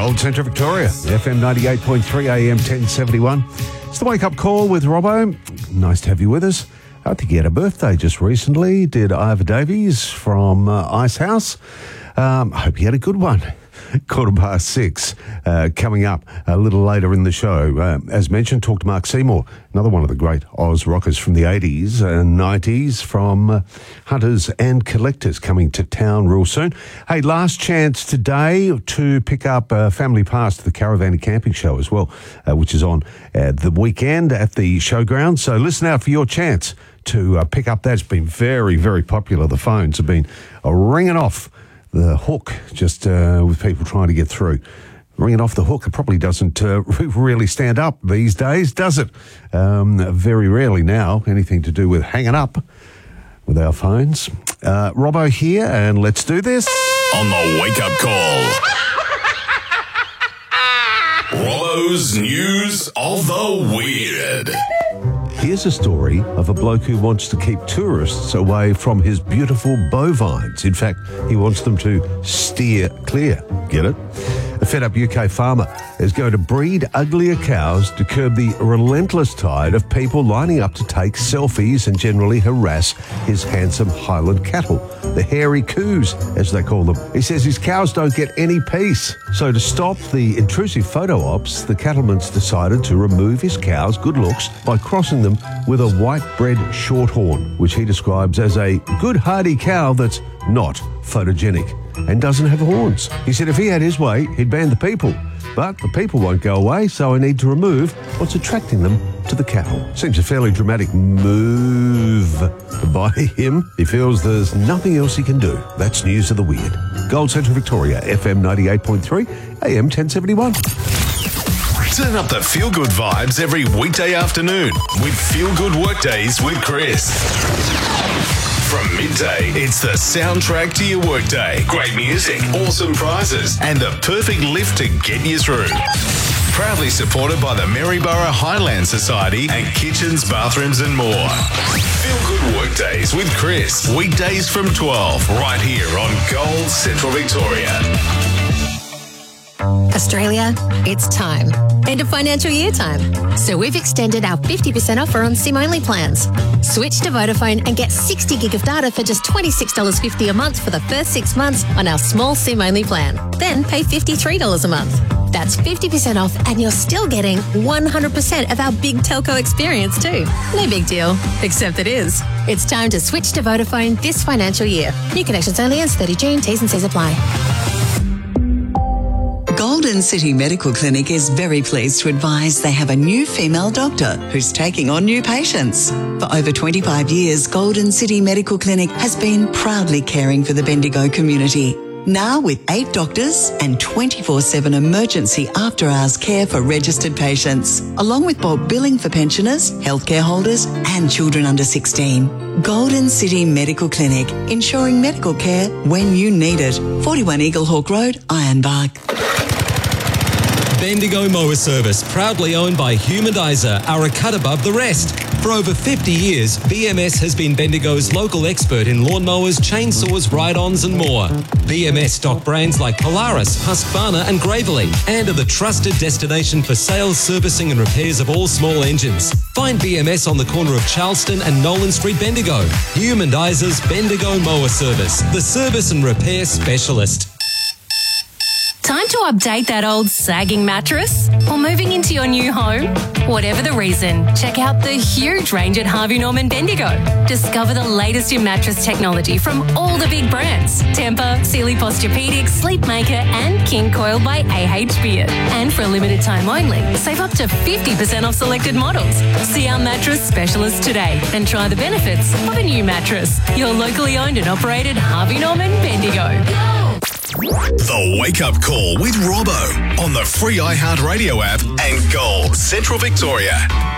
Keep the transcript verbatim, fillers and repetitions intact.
Gold Central Victoria, F M ninety-eight point three, A M ten seventy-one. It's the wake-up call with Robbo. Nice to have you with us. I think he had a birthday just recently, did Ivor Davies from uh, Icehouse. Um, I hope he had a good one. Quarter past six, uh, coming up a little later in the show. Uh, as mentioned, talk to Mark Seymour, another one of the great Oz rockers from the eighties and nineties from uh, Hunters and Collectors, coming to town real soon. Hey, last chance today to pick up a family pass to the Caravan and Camping Show as well, uh, which is on uh, the weekend at the showground. So listen out for your chance to uh, pick up that. It's been very, very popular. The phones have been uh, ringing off the hook, just uh, with people trying to get through. Ringing off the hook, it probably doesn't uh, really stand up these days, does it? Um, very rarely now, anything to do with hanging up with our phones. Uh, Robbo here, and let's do this. On the wake-up call. Robbo's News of the Weird. Here's a story of a bloke who wants to keep tourists away from his beautiful bovines. In fact, he wants them to steer clear. Get it? A fed-up U K farmer is going to breed uglier cows to curb the relentless tide of people lining up to take selfies and generally harass his handsome Highland cattle, the hairy coos, as they call them. He says his cows don't get any peace. So to stop the intrusive photo ops, the cattleman's decided to remove his cows' good looks by crossing them with a white-bred shorthorn, which he describes as a good hardy cow that's not photogenic and doesn't have horns. He said if he had his way, he'd ban the people. But the people won't go away, so I need to remove what's attracting them to the cattle. Seems a fairly dramatic move by him. He feels there's nothing else he can do. That's News of the Weird. Gold Central Victoria, F M ninety-eight point three, A M ten seventy-one. Turn up the feel-good vibes every weekday afternoon with Feel Good Workdays with Chris. From midday, it's the soundtrack to your workday. Great music, awesome prizes, and the perfect lift to get you through. Proudly supported by the Maryborough Highland Society and kitchens, bathrooms and more. Feel Good Workdays with Chris. Weekdays from twelve, right here on Gold Central Victoria. Australia, it's time. End of financial year time. So we've extended our fifty percent offer on SIM-only plans. Switch to Vodafone and get sixty gig of data for just twenty-six dollars fifty a month for the first six months on our small SIM-only plan. Then pay fifty-three dollars a month. That's fifty percent off and you're still getting one hundred percent of our big telco experience too. No big deal, except it is. It's time to switch to Vodafone this financial year. New connections only ends thirty June. T's and C's apply. Golden City Medical Clinic is very pleased to advise they have a new female doctor who's taking on new patients. For over twenty-five years, Golden City Medical Clinic has been proudly caring for the Bendigo community. Now with eight doctors and twenty-four seven emergency after-hours care for registered patients, along with bulk billing for pensioners, healthcare holders and children under sixteen. Golden City Medical Clinic, ensuring medical care when you need it. forty-one Eaglehawk Road, Ironbark. Bendigo Mower Service, proudly owned by Humandizer, are a cut above the rest. For over fifty years, B M S has been Bendigo's local expert in lawnmowers, chainsaws, ride-ons and more. B M S stock brands like Polaris, Husqvarna and Gravely, and are the trusted destination for sales, servicing and repairs of all small engines. Find B M S on the corner of Charleston and Nolan Street, Bendigo. Humandizer's Bendigo Mower Service, the service and repair specialist. Time to update that old sagging mattress? Or moving into your new home? Whatever the reason, check out the huge range at Harvey Norman Bendigo. Discover the latest in mattress technology from all the big brands. Tempur, Sealy Posturepedic, Sleepmaker and King Coil by A H Beard. And for a limited time only, save up to fifty percent off selected models. See our mattress specialist today and try the benefits of a new mattress. Your locally owned and operated Harvey Norman Bendigo. The Wake Up Call with Robbo on the free iHeartRadio app and Gold Central Victoria.